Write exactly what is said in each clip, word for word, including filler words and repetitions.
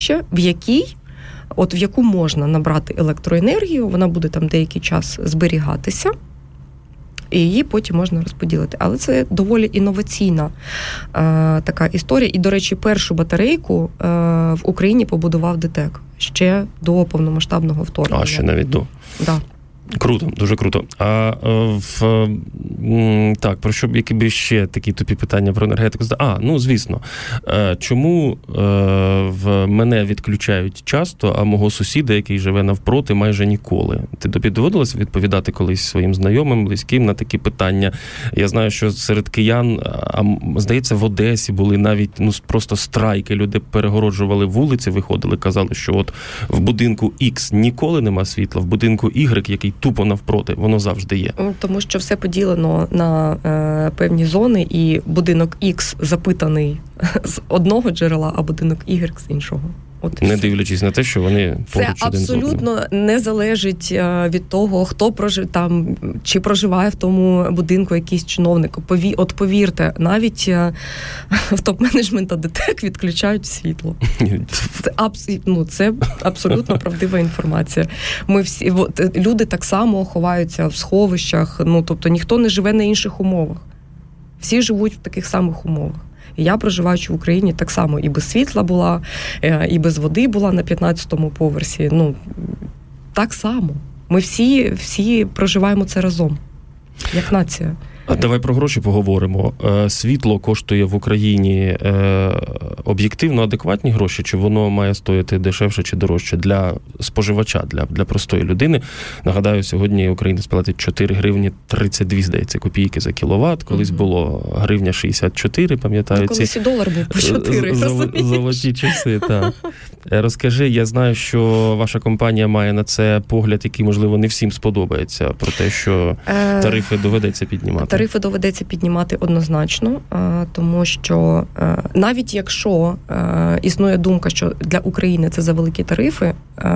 в якій, от в яку можна набрати електроенергію, вона буде там деякий час зберігатися, і її потім можна розподілити. Але це доволі інноваційна е, така історія. І, до речі, першу батарейку е, в Україні побудував ДТЕК ще до повномасштабного вторгнення. А, ще навіть до. Да. Круто, дуже круто. А в так, про що б які б ще такі тупі питання про енергетику? А, ну, звісно. Чому в мене відключають часто, а мого сусіда, який живе навпроти, майже ніколи? Ти тобі доводилося відповідати колись своїм знайомим, близьким на такі питання? Я знаю, що серед киян, а здається, в Одесі були навіть ну просто страйки, люди перегороджували вулиці, виходили, казали, що от в будинку X ніколи нема світла, в будинку Y, який тупо навпроти, воно завжди є. Тому що все поділено на е, певні зони, і будинок X запитаний з одного джерела, а будинок Y з іншого. От не дивлячись на те, що вони поруч один з одним. Це абсолютно не залежить від того, хто прожив там, чи проживає в тому будинку якийсь чиновник. Пові, от повірте, навіть в топ-менеджмента ДТЕК відключають світло. Це, абс, ну, це абсолютно правдива інформація. Ми всі, от, люди так само ховаються в сховищах, ну, тобто ніхто не живе на інших умовах. Всі живуть в таких самих умовах. Я, проживаючи в Україні, так само і без світла була, і без води була на п'ятнадцятому поверсі. Ну, так само. Ми всі, всі проживаємо це разом, як нація. А давай про гроші поговоримо. Світло коштує в Україні об'єктивно адекватні гроші, чи воно має стояти дешевше чи дорожче для споживача, для, для простої людини? Нагадаю, сьогодні Україна сплатить чотири гривні тридцять дві, здається, копійки за кіловат. Колись mm-hmm. було гривня шістдесят чотири, пам'ятаю. Ну, колись і долар був по чотири, розумієш? Золоті часи, так. Розкажи, я знаю, що ваша компанія має на це погляд, який, можливо, не всім сподобається, про те, що тарифи доведеться піднімати. Тарифи доведеться піднімати однозначно, тому що навіть якщо існує думка, що для України це за великі тарифи,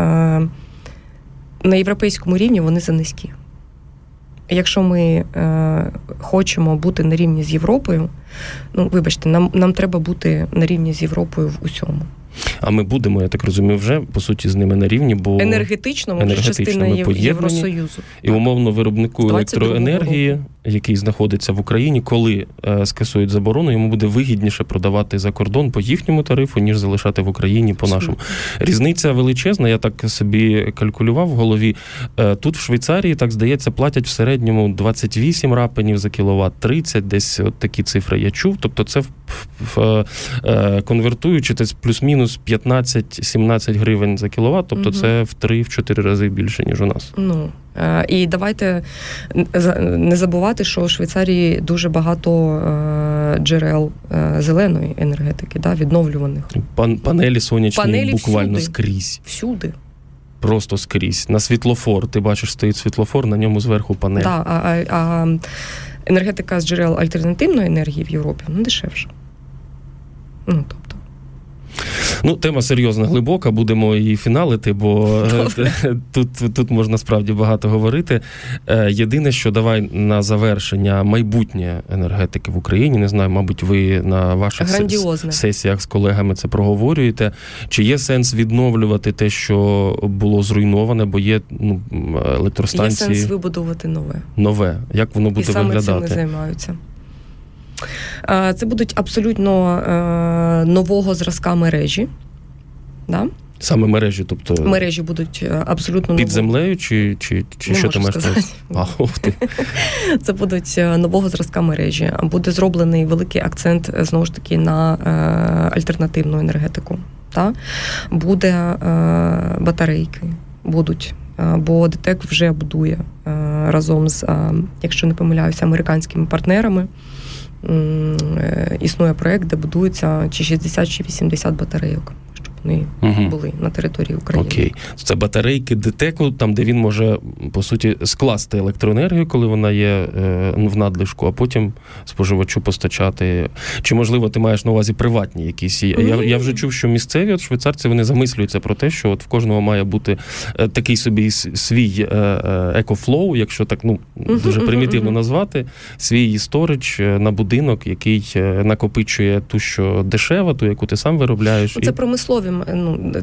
на європейському рівні вони за низькі. Якщо ми хочемо бути на рівні з Європою, ну, вибачте, нам, нам треба бути на рівні з Європою в усьому. А ми будемо, я так розумію, вже, по суті, з ними на рівні, бо... Енергетично, ми вже частина Євросоюзу. І умовно виробнику електроенергії, який знаходиться в Україні, коли е, скасують заборону, йому буде вигідніше продавати за кордон по їхньому тарифу, ніж залишати в Україні по нашому. Різниця величезна, я так собі калькулював в голові. Е, тут в Швейцарії, так здається, платять в середньому двадцять вісім рапенів за кіловат, тридцять, десь от такі цифри я чув. Тобто це в, в, в, е, конвертуючи, це плюс-мінус п'ятнадцять-сімнадцять гривень за кіловат, тобто угу. це в три-чотири рази більше, ніж у нас. Ну, і давайте не забувати, що у Швейцарії дуже багато джерел зеленої енергетики, да, відновлюваних. Пан, панелі сонячні панелі буквально всюди. скрізь. Всюди. Просто скрізь. На світлофор, ти бачиш, стоїть світлофор, на ньому зверху панель. Да, а, а енергетика з джерел альтернативної енергії в Європі, ну, дешевше. Ну, тобто. Ну, тема серйозна, глибока, будемо її фіналити, бо тут, тут можна справді багато говорити. Єдине, що давай на завершення майбутнє енергетики в Україні, не знаю, мабуть, ви на ваших Грандіозне. сесіях з колегами це проговорюєте. Чи є сенс відновлювати те, що було зруйноване, бо є ну, електростанції? Є сенс вибудувати нове. Нове. Як воно буде виглядати? І саме цим не займаються. Це будуть абсолютно нового зразка мережі. Да? Саме мережі, тобто... Мережі будуть абсолютно... Під землею чи, чи, чи що ти маєш сказати? А, ух ти. Це будуть нового зразка мережі. Буде зроблений великий акцент, знову ж таки, на альтернативну енергетику. Да? Буде батарейки, будуть. Бо ДТЕК вже будує разом з, якщо не помиляюся, американськими партнерами. Існує проєкт, де будуються чи шістдесят, чи вісімдесят батарейок, щоб вони угу. були на території України. Окей. Це батарейки ДТЕКу, там, де він може, по суті, скласти електроенергію, коли вона є е, в надлишку, а потім споживачу постачати. Чи, можливо, ти маєш на увазі приватні якісь? Я, mm-hmm. я, я вже чув, що місцеві от швейцарці, вони замислюються про те, що от в кожного має бути е, такий собі свій е, е, екофлоу, якщо так, ну, дуже примітивно mm-hmm. назвати, свій сторидж на будинок, який накопичує ту, що дешева, ту, яку ти сам виробляєш. Це і... промислові ну,